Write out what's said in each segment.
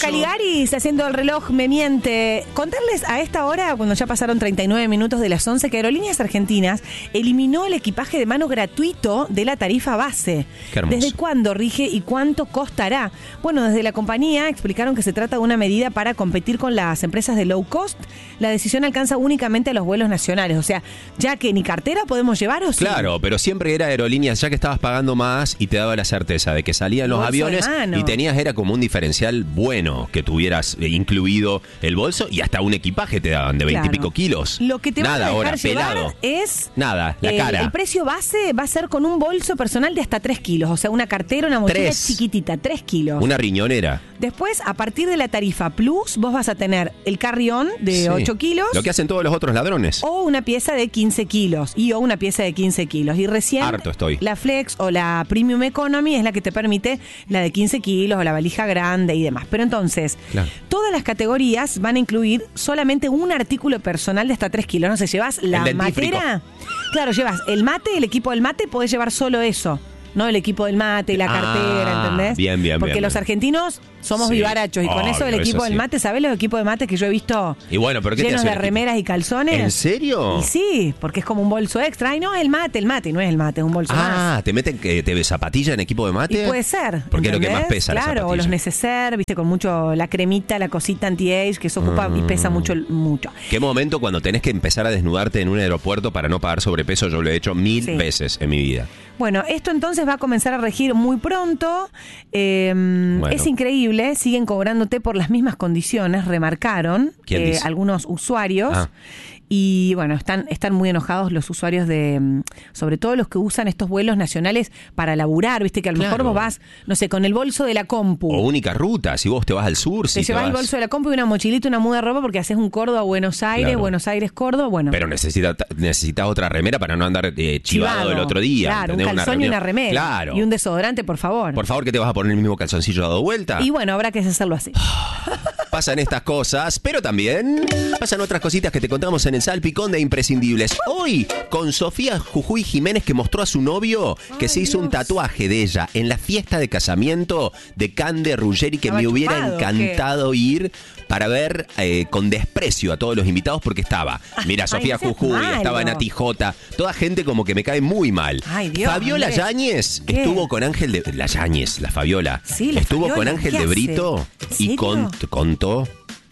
Caligaris, haciendo el reloj me miente. Contarles a esta hora, cuando ya pasaron 39 minutos de las 11, que Aerolíneas Argentinas eliminó el equipaje de mano gratuito de la tarifa base. Qué hermoso. ¿Desde cuándo rige y cuánto costará? Bueno, desde la compañía explicaron que se trata de una medida para competir con las empresas de low cost. La decisión alcanza únicamente a los vuelos nacionales. O sea, ya que ni cartera podemos llevar, ¿o sí? Claro, pero siempre era Aerolíneas, ya que estabas pagando más y te daba la certeza de que salían los Bolso aviones de mano. y tenías, era como un diferencial bueno que tuvieras incluido el bolso y hasta un equipaje te daban de 20 y pico kilos. Lo que te Nada van a dejar ahora, llevar pelado. es... Nada, la cara. El precio base va a ser con un bolso personal de hasta 3 kilos. O sea, una cartera, una mochila 3. chiquitita, 3 kilos. Una riñonera. Después, a partir de la tarifa Plus, vos vas a tener el carry-on de Sí. 8 kilos. Lo que hacen todos los otros ladrones. O una pieza de 15 kilos. O una pieza de 15 kilos. Y recién Harto estoy. la Flex o la Premium Economy es la que te permite la de 15 kilos o la valija grande y demás. Pero entonces, Claro. todas las categorías van a incluir solamente un artículo personal de hasta 3 kilos. No sé, llevas la El dentífrico. matera. Claro, llevas el mate, el equipo del mate, podés llevar solo eso. No el equipo del mate, la cartera, ¿entendés? Bien, bien, Porque bien, los bien. argentinos somos Sí, vivarachos. Y con eso del obvio, equipo eso del sí. mate, ¿sabés los equipos de mate que yo he visto Y bueno, pero ¿qué te llenos hace de el equipo? remeras y calzones? ¿En serio? Y sí, porque es como un bolso extra. Ay, no, el mate, no es el mate, es un bolso más. ¿Te meten te zapatilla en equipo de mate? Y puede ser. Porque es lo que ¿entendés? más pesa la Claro, o los zapatilla. neceser, viste, con mucho la cremita, la cosita anti-age, que eso ocupa y pesa mucho. ¿Qué momento cuando tenés que empezar a desnudarte en un aeropuerto para no pagar sobrepeso? Yo lo he hecho 1000 Sí. veces en mi vida. Bueno, esto entonces va a comenzar a regir muy pronto. Es increíble, siguen cobrándote por las mismas condiciones, remarcaron ¿Quién dice? algunos usuarios. Ah. Y bueno, están muy enojados los usuarios sobre todo los que usan estos vuelos nacionales para laburar, viste que a lo mejor Claro. vos vas, no sé, con el bolso de la compu. O única ruta, si vos te vas al sur, Te si llevas el vas... bolso de la compu y una mochilita, una muda de ropa porque haces un Córdoba a Buenos Aires, Claro. Buenos Aires, Córdoba, bueno. Pero necesitas otra remera para no andar chivado el otro día. Claro, un ¿entendés? calzón y reunión. una remera. Claro. Y un desodorante, por favor. Por favor, que te vas a poner el mismo calzoncillo dado vuelta. Y bueno, habrá que hacerlo así. Pasan estas cosas, pero también pasan otras cositas que te contamos en el Salpicón de Imprescindibles. Hoy, con Sofía Jujuy Jiménez, que mostró a su novio que se hizo un tatuaje de ella en la fiesta de casamiento de Cande Ruggeri, que ¿Estaba me hubiera chupado, encantado ir para ver con desprecio a todos los invitados, porque estaba, mira, Sofía no seas Jujuy, malo. estaba Nati J, toda gente como que me cae muy mal. Ay, Dios, Fabiola Andrés. Yáñez ¿Qué? estuvo con Ángel de... La Yáñez, la Fabiola. Sí, la estuvo Fabiola, con Ángel ¿qué de hace? Brito ¿En y serio? contó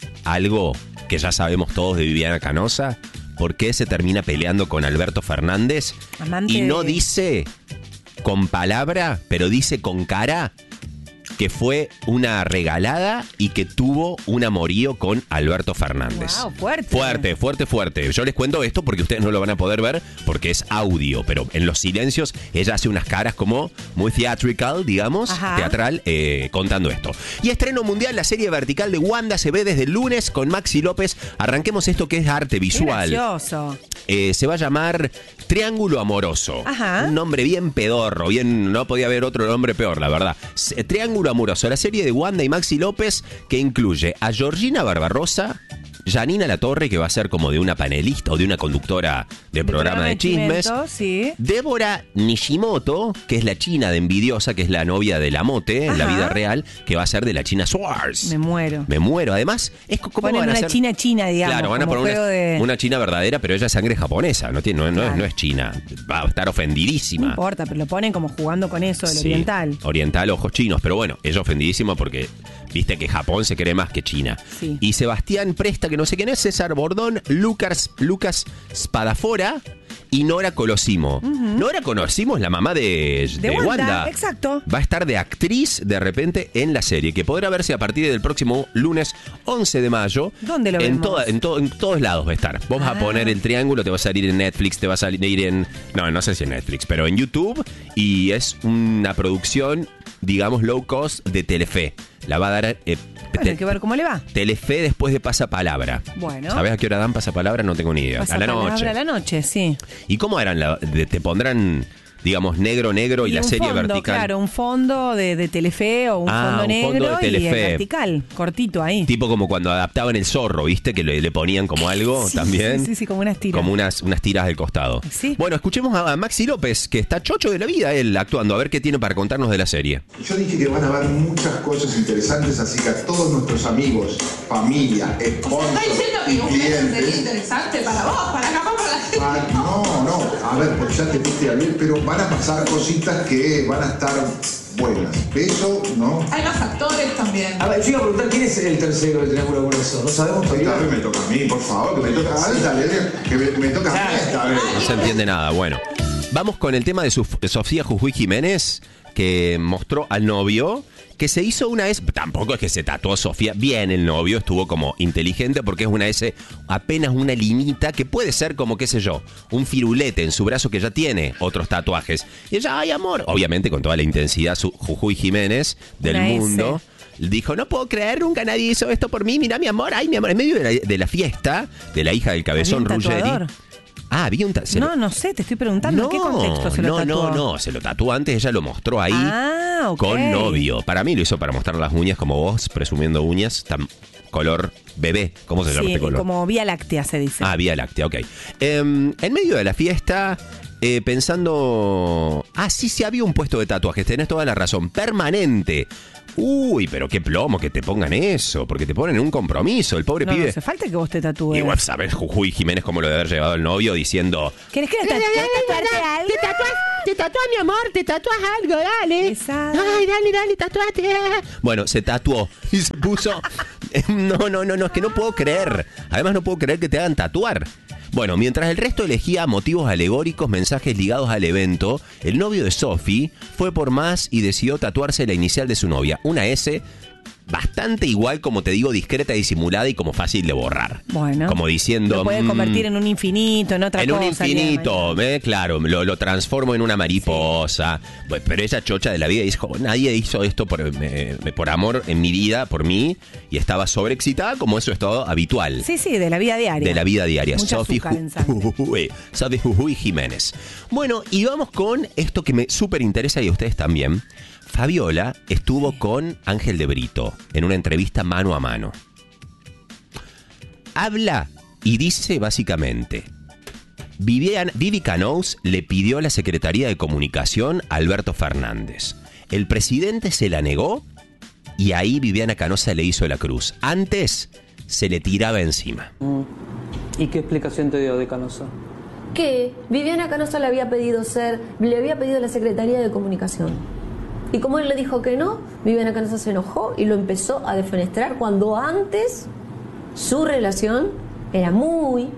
algo que ya sabemos todos de Viviana Canosa, por qué se termina peleando con Alberto Fernández. Amante Y no de- dice con palabra, pero dice con cara que fue una regalada y que tuvo un amorío con Alberto Fernández. Wow, fuerte. Fuerte. Yo les cuento esto porque ustedes no lo van a poder ver porque es audio, pero en los silencios ella hace unas caras como muy theatrical, digamos, Ajá. teatral, contando esto. Y estreno mundial, la serie vertical de Wanda se ve desde el lunes con Maxi López. Arranquemos esto que es arte Qué visual. gracioso. Se va a llamar Triángulo Amoroso. Ajá. Un nombre bien pedorro, no podía haber otro nombre peor, la verdad. Triángulo Amoroso, la serie de Wanda y Maxi López, que incluye a Georgina Barbarosa, Janina Latorre, que va a ser como de una panelista o de una conductora de programa de chismes. Chimento, sí. Débora Nishimoto, que es la china de Envidiosa, que es la novia de la Mote en la Ajá. vida real, que va a ser de la China Swartz. Me muero. Me muero. Además, es como Ponen van a una hacer... china, digamos. Claro, van a como poner juego de... una china verdadera, pero ella es sangre japonesa, no Claro. es china. Va a estar No ofendidísima. importa, pero lo ponen como jugando con eso, del Sí, oriental. Oriental, ojos chinos, pero bueno, ella ofendidísima porque viste que Japón se cree más que China. Sí. Y Sebastián Presta, que no sé quién es, César Bordón, Lucas Spadafora y Nora Colosimo. Nora Colosimo es la mamá de Wanda. Exacto. Va a estar de actriz de repente en la serie, que podrá verse a partir del próximo lunes 11 de mayo. ¿Dónde lo en vemos? en todos lados va a estar. Vos vas a poner el triángulo, te va a salir en Netflix, te va a salir en... No sé si en Netflix, pero en YouTube. Y es una producción, digamos, low cost de Telefe. La va a dar... Bueno, hay que ver cómo le va. Telefe después de Pasapalabra. Bueno. ¿Sabés a qué hora dan Pasapalabra? No tengo ni idea. A la noche. A la noche, sí. ¿Y cómo harán? ¿Te pondrán digamos, negro y la un serie fondo, vertical. Claro, un fondo de Telefe o un fondo un negro fondo de y Telefe. vertical, cortito ahí. Tipo como cuando adaptaban El Zorro, ¿viste? Que le ponían como algo Sí, también. Sí, como unas tiras. Como unas tiras del costado. Sí. Bueno, escuchemos a Maxi López, que está chocho de la vida él actuando, a ver qué tiene para contarnos de la serie. Yo dije que van a haber muchas cosas interesantes, así que a todos nuestros amigos, familia, sponsors y clientes... interesante para vos, para capaz para la gente. No, a ver, pues ya te fuiste a ver, pero van a pasar cositas que van a estar buenas. Eso, ¿no? Hay más actores también. A ver, yo iba a preguntar quién es el tercero del Triángulo Amoroso. No sabemos todavía. Esta vez me toca a mí, por favor, que me toca a que me toca a mí esta vez. No se entiende nada. Bueno, vamos con el tema de Sofía Jujuy Jiménez, que mostró al novio, que se hizo una S. Tampoco es que se tatuó Sofía. Bien, el novio estuvo como inteligente porque es una S, apenas una linita que puede ser como, qué sé yo, un firulete en su brazo que ya tiene otros tatuajes. Y ella, ay, amor, obviamente con toda la intensidad, su Jujuy Jiménez del Una mundo. Dijo, no puedo creer, nunca nadie hizo esto por mí. Mira, mi amor, ay, mi amor. En medio de la fiesta de la hija del cabezón ¿Había un Ruggeri. tatuador? Había un No sé, te estoy preguntando. ¿En qué contexto se lo tatuó? No, se lo tatuó antes, ella lo mostró ahí ok. con novio. Para mí lo hizo para mostrar las uñas, como vos, presumiendo uñas, color bebé. ¿Cómo se llama este color? Como Vía Láctea se dice. Vía Láctea, ok. En medio de la fiesta, pensando... sí, había un puesto de tatuajes, tenés toda la razón, permanente. Uy, pero qué plomo que te pongan eso, porque te ponen un compromiso, el pobre pibe. No hace falta que vos te tatúes. Igual sabes Jujuy Jiménez cómo lo debe haber llevado el novio diciendo... ¿Querés que tatuarte algo? Te tatúas, mi amor, te tatúas algo, dale. Exacto. Ay, dale, tatuate. Bueno, se tatuó y se puso... No, es que no puedo creer. Además no puedo creer que te hagan tatuar. Bueno, mientras el resto elegía motivos alegóricos, mensajes ligados al evento, el novio de Sophie fue por más y decidió tatuarse la inicial de su novia, una S bastante igual, como te digo, discreta, disimulada y como fácil de borrar. Bueno. Como diciendo... Lo puede convertir en un infinito, en otra cosa. En un infinito, claro, lo transformo en una mariposa. Sí. Bueno, pero ella chocha de la vida dijo, nadie hizo esto por amor en mi vida, por mí, y estaba sobreexcitada, como eso es todo habitual. Sí, de la vida diaria. De la vida diaria. Mucha azúcar en sangre. Sophie Jujuy Jiménez. Bueno, y vamos con esto que me súper interesa y a ustedes también. Fabiola estuvo con Ángel de Brito en una entrevista mano a mano. Habla y dice básicamente, Vivi Canous le pidió a la Secretaría de Comunicación a Alberto Fernández. El presidente se la negó y ahí Viviana Canosa le hizo la cruz. Antes se le tiraba encima. ¿Y qué explicación te dio de Canosa? Que Viviana Canosa le había pedido a la Secretaría de Comunicación. Y como él le dijo que no, Viviana Canosa se enojó y lo empezó a defenestrar cuando antes su relación era muy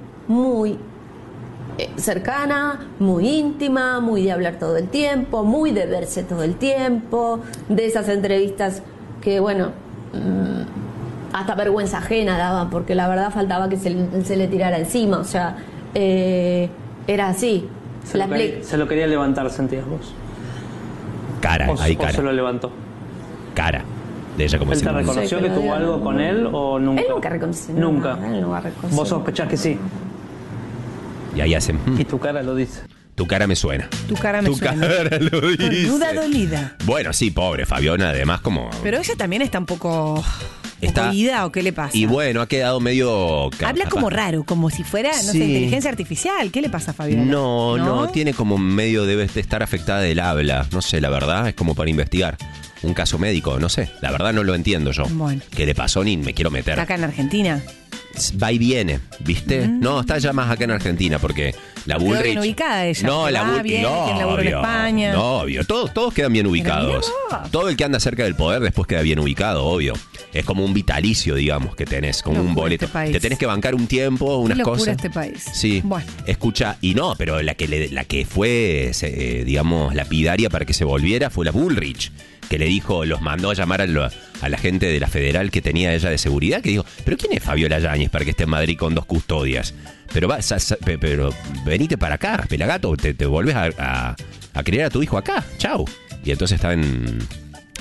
cercana, muy íntima, muy de hablar todo el tiempo, muy de verse todo el tiempo, de esas entrevistas que, bueno, hasta vergüenza ajena daban, porque la verdad faltaba que se le tirara encima, o sea, era así. Se lo quería levantar, sentías vos. Cara, ahí cara. ¿O se lo levantó? Cara. De ella como ¿Él te reconoció que tuvo algo con él o nunca? Él nunca reconoció. Nunca. Él no va a reconocer. ¿Vos sospechás que sí? Y ahí hacen... Y tu cara lo dice. Tu cara me suena. Tu cara me suena. Tu cara lo dice. Duda dolida. Bueno, sí, pobre Fabiona, además como... Pero ella también está un poco... Está ida, ¿o qué le pasa? Y bueno, ha quedado medio... Habla como raro, como si fuera, no sé, inteligencia artificial. ¿Qué le pasa a Fabiola? No, tiene como medio, debe de estar afectada del habla. No sé, la verdad, es como para investigar. Un caso médico, no sé. La verdad no lo entiendo yo. Bueno. ¿Qué le pasó? Ni me quiero meter. ¿Está acá en Argentina? Va y viene, ¿viste? No, está ya más acá en Argentina porque la Bullrich... Quedó bien ubicada ella. No, la Bullrich... No, tiene laburo en España. No, obvio. Todos quedan bien ubicados. Todo el que anda cerca del poder después queda bien ubicado, obvio. Es como un vitalicio, digamos, que tenés, como un boleto. Te tenés que bancar un tiempo, unas Qué locura cosas. este país. Sí. Bueno. Escucha, y no, pero la que fue, digamos, lapidaria para que se volviera fue la Bullrich, que le dijo, los mandó a llamar a la gente de la Federal que tenía ella de seguridad, que dijo, ¿pero quién es Fabiola Yáñez para que esté en Madrid con 2 custodias? Pero venite para acá, pelagato, te volvés a criar a tu hijo acá, chau. Y entonces estaba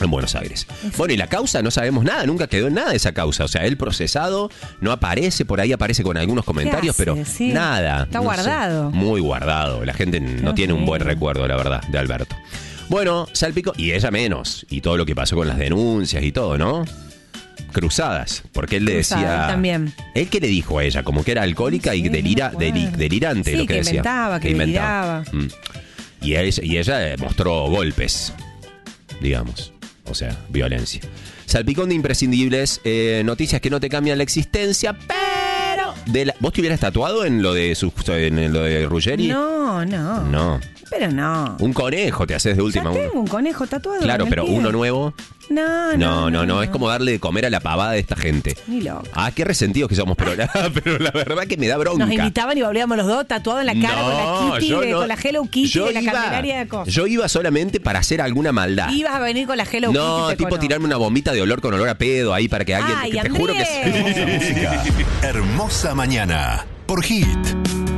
En Buenos Aires. Bueno, y la causa, no sabemos nada, nunca quedó en nada de esa causa. O sea, el procesado no aparece, por ahí aparece con algunos comentarios, hace? pero Sí. nada. Está no guardado. sé. Muy guardado. La gente no tiene un buen recuerdo, la verdad, de Alberto. Bueno, salpicó, y ella menos. Y todo lo que pasó con las denuncias y todo, ¿no? Cruzadas, porque él le Cruzada, decía... él también. ¿Él qué le dijo a ella? Como que era alcohólica y Sí, no me acuerdo. delirante, Sí, lo que que decía. inventaba, que inventaba. Y ella mostró golpes, digamos. O sea, violencia. Salpicón de imprescindibles, noticias que no te cambian la existencia, pero... ¿Vos te hubieras tatuado en lo de Ruggeri? No. No. Pero no. Un conejo te haces de última. Ya tengo un conejo tatuado. Claro, en el pero pie. uno nuevo. No, es no. como darle de comer a la pavada de esta gente. Ni loco. Qué resentidos que somos, pero la verdad que me da bronca. Nos invitaban y volvíamos los dos tatuados en la cara con la Kitty, con la Hello Kitty de la Candelaria de cosas. Yo iba solamente para hacer alguna maldad. Ibas a venir con la Hello Kitty. No, te tipo conozco. tirarme una bombita de olor con olor a pedo ahí para que alguien... Ay, te juro que Andrés. sí. Música. Hermosa mañana. Por Hit.